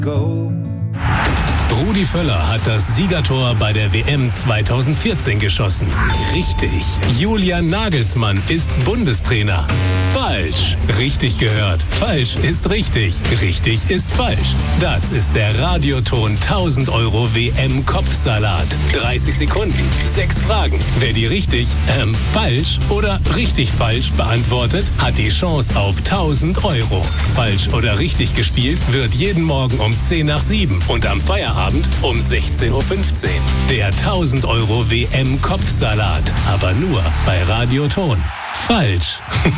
go. Rudi Völler hat das Siegertor bei der WM 2014 geschossen. Richtig. Julian Nagelsmann ist Bundestrainer. Falsch. Richtig gehört. Falsch ist richtig. Richtig ist falsch. Das ist der Radioton 1000 € WM Kopfsalat. 30 Sekunden, 6 Fragen. Wer die richtig, falsch oder richtig falsch beantwortet, hat die Chance auf 1000 €. Falsch oder richtig gespielt wird jeden Morgen um 10 nach 7 und am Feierabend um 16:15 Uhr. Der 1000 € WM Kopfsalat. Aber nur bei Radioton. Falsch.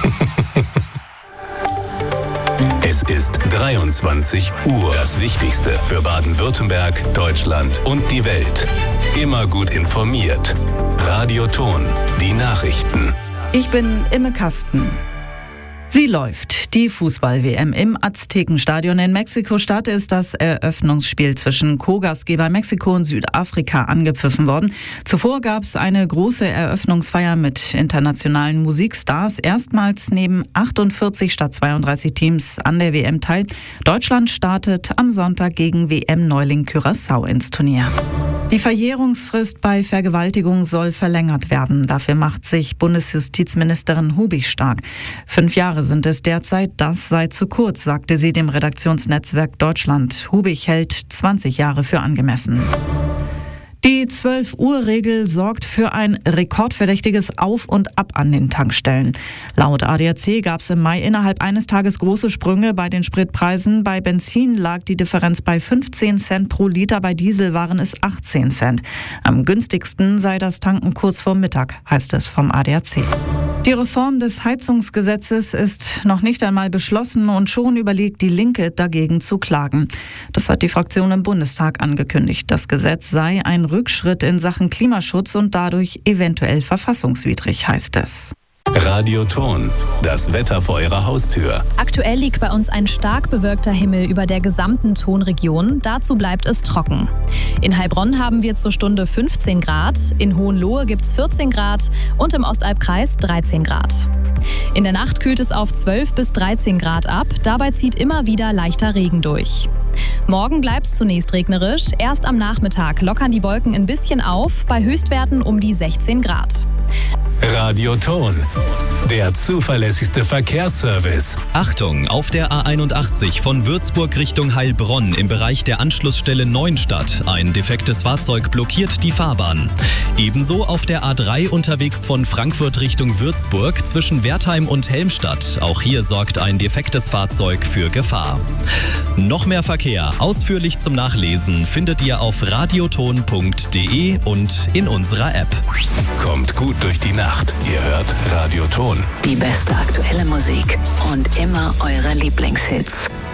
Es ist 23 Uhr. Das Wichtigste für Baden-Württemberg, Deutschland und die Welt. Immer gut informiert. Radioton. Die Nachrichten. Ich bin Imme Kasten. Sie läuft. Die Fußball-WM im Aztekenstadion in Mexiko-Stadt ist das Eröffnungsspiel zwischen Co-Gastgeber Mexiko und Südafrika angepfiffen worden. Zuvor gab es eine große Eröffnungsfeier mit internationalen Musikstars. Erstmals nehmen 48 statt 32 Teams an der WM teil. Deutschland startet am Sonntag gegen WM-Neuling Curaçao ins Turnier. Die Verjährungsfrist bei Vergewaltigung soll verlängert werden. Dafür macht sich Bundesjustizministerin Hubig stark. 5 Jahre sind es derzeit, das sei zu kurz, sagte sie dem Redaktionsnetzwerk Deutschland. Hubig hält 20 Jahre für angemessen. Die 12-Uhr-Regel sorgt für ein rekordverdächtiges Auf und Ab an den Tankstellen. Laut ADAC gab es im Mai innerhalb eines Tages große Sprünge bei den Spritpreisen. Bei Benzin lag die Differenz bei 15 Cent pro Liter, bei Diesel waren es 18 Cent. Am günstigsten sei das Tanken kurz vor Mittag, heißt es vom ADAC. Die Reform des Heizungsgesetzes ist noch nicht einmal beschlossen und schon überlegt die Linke, dagegen zu klagen. Das hat die Fraktion im Bundestag angekündigt. Das Gesetz sei ein Rückschritt in Sachen Klimaschutz und dadurch eventuell verfassungswidrig, heißt es. Radioton. Das Wetter vor Ihrer Haustür. Aktuell liegt bei uns ein stark bewölkter Himmel über der gesamten Tonregion. Dazu bleibt es trocken. In Heilbronn haben wir zur Stunde 15 Grad, in Hohenlohe gibt es 14 Grad und im Ostalbkreis 13 Grad. In der Nacht kühlt es auf 12 bis 13 Grad ab. Dabei zieht immer wieder leichter Regen durch. Morgen bleibt es zunächst regnerisch. Erst am Nachmittag lockern die Wolken ein bisschen auf, bei Höchstwerten um die 16 Grad. Radioton. Der zuverlässigste Verkehrsservice. Achtung, auf der A81 von Würzburg Richtung Heilbronn im Bereich der Anschlussstelle Neuenstadt. Ein defektes Fahrzeug blockiert die Fahrbahn. Ebenso auf der A3 unterwegs von Frankfurt Richtung Würzburg zwischen Wertheim und Helmstadt. Auch hier sorgt ein defektes Fahrzeug für Gefahr. Noch mehr Verkehr, ausführlich zum Nachlesen, findet ihr auf radioton.de und in unserer App. Kommt gut durch die Nacht. Ihr hört Radioton. Die beste aktuelle Musik und immer eure Lieblingshits.